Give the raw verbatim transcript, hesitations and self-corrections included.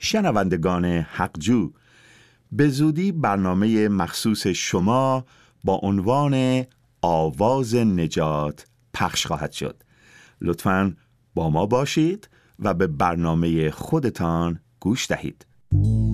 شنوندگان حقجو، به زودی برنامه مخصوص شما با عنوان آواز نجات پخش خواهد شد. لطفاً با ما باشید و به برنامه خودتان گوش دهید.